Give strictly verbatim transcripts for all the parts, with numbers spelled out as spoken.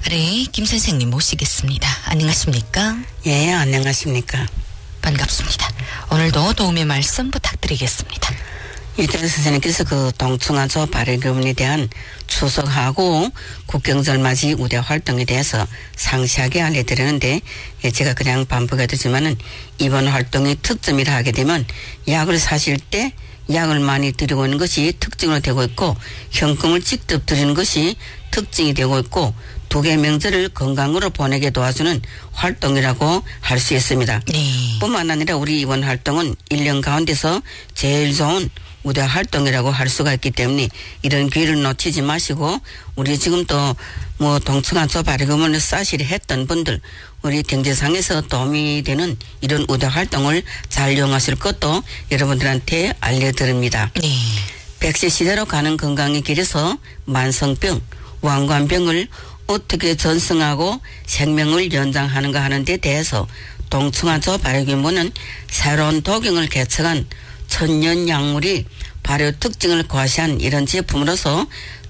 아래 김 선생님 모시겠습니다. 안녕하십니까? 예, 안녕하십니까? 반갑습니다. 오늘도 도움의 말씀 부탁드리겠습니다. 이태원 선생님께서 그 동충하조 발해교문에 대한 추석하고 국경절 맞이 우대 활동에 대해서 상세하게 알려드리는데, 예, 제가 그냥 반복해 두지만은 이번 활동의 특점이라 하게 되면 약을 사실 때 약을 많이 드리고 있는 것이 특징으로 되고 있고, 현금을 직접 드리는 것이 특징이 되고 있고, 두 개 명절을 건강으로 보내게 도와주는 활동이라고 할 수 있습니다. 네. 뿐만 아니라 우리 이번 활동은 일 년 가운데서 제일 좋은 우대 활동이라고 할 수가 있기 때문에 이런 기회를 놓치지 마시고, 우리 지금 또 뭐 동충하조 발해교문을 싸시리 했던 분들, 우리 경제상에서 도움이 되는 이런 우대 활동을 잘 이용하실 것도 여러분들한테 알려드립니다. 네. 백 세 시대로 가는 건강의 길에서 만성병, 왕관병을 어떻게 전승하고 생명을 연장하는가 하는 데 대해서 동충하조 발해교문은 새로운 도경을 개척한 천년 약물이 발효 특징을 과시한 이런 제품으로서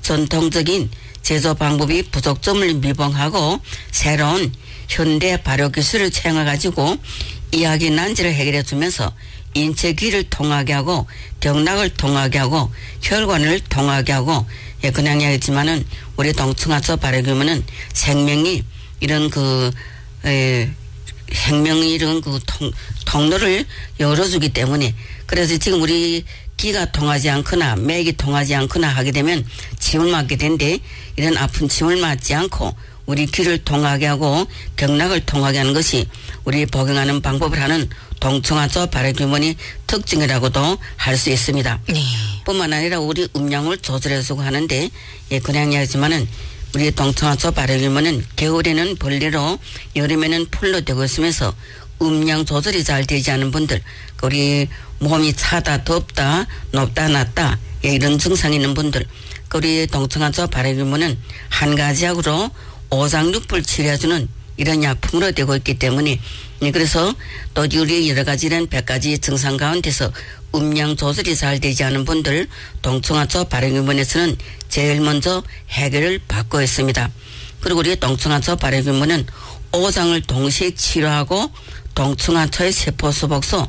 전통적인 제조 방법이 부족점을 미봉하고 새로운 현대 발효 기술을 채용해가지고 이야기 난제를 해결해 주면서 인체 귀를 통하게 하고 경락을 통하게 하고 혈관을 통하게 하고, 예, 그냥 이야기했지만은 우리 동충하조 발해교문은 생명이 이런 그, 에, 생명이 이런 그 통, 통로를 열어주기 때문에, 그래서 지금 우리 기가 통하지 않거나 맥이 통하지 않거나 하게 되면 침을 맞게 되는데, 이런 아픈 침을 맞지 않고 우리 귀를 통하게 하고 경락을 통하게 하는 것이 우리 복용하는 방법을 하는 동충하조 발해교문의 특징이라고도 할 수 있습니다. 네. 뿐만 아니라 우리 음양을 조절해주고 하는데, 예, 그냥 이야기지만은 우리 동충하조 발해교문은 겨울에는 벌레로 여름에는 풀로 되고 있으면서 음양 조절이 잘 되지 않은 분들, 우리 몸이 차다 덥다 높다 낮다, 예, 이런 증상이 있는 분들, 우리 동충하조 발해교문은 한 가지 약으로 오장육부를 치료해주는 이런 약품으로 되고 있기 때문에, 예, 그래서 또 우리 여러 가지 이런 백 가지 증상 가운데서 음양 조절이 잘 되지 않은 분들, 동충하조 발해교문에서는 제일 먼저 해결을 받고 있습니다. 그리고 우리 동충하조 발해교문은 오장을 동시에 치료하고 동충하초의 세포수복소,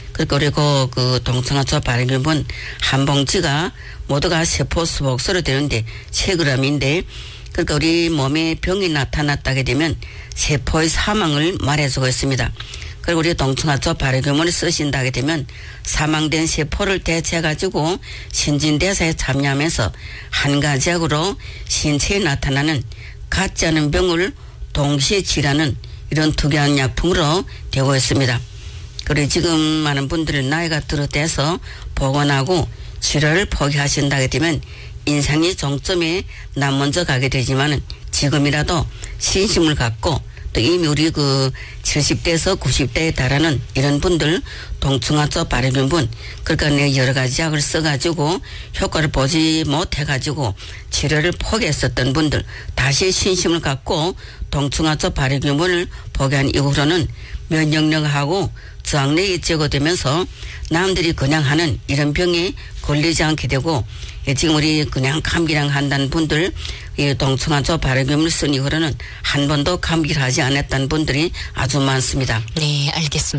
그리고 그 동충하초 발해교문 한 봉지가 모두가 세포수복소로 되는데 세 그램인데, 그러니까 우리 몸에 병이 나타났다게 되면 세포의 사망을 말해주고 있습니다. 그리고 우리 동충하초 발해교문을 쓰신다게 되면 사망된 세포를 대체해가지고 신진대사에 참여하면서 한 가지 약으로 신체에 나타나는 같지 않은 병을 동시에 치료하는 이런 특이한 약품으로 되고 있습니다. 그리고 지금 많은 분들이 나이가 들어대서 복원하고 치료를 포기하신다게 되면 인생의 종점에 남 먼저 가게 되지만은 지금이라도 신심을 갖고 또 이미 우리 그 칠십 대에서 구십 대에 달하는 이런 분들, 동충하조 발해교문, 그러니까 내 여러 가지 약을 써가지고 효과를 보지 못해가지고 치료를 포기했었던 분들, 다시 신심을 갖고 동충하조 발해교문을 포기한 이후로는 면역력하고 저항력이 제고되면서 남들이 그냥 하는 이런 병에 걸리지 않게 되고, 예, 지금 우리 그냥 감기랑 한다는 분들, 이 동충하조 발해교문을 쓴 이후로는 한 번도 감기를 하지 않았다는 분들이 아주 많습니다. 네, 알겠습니다.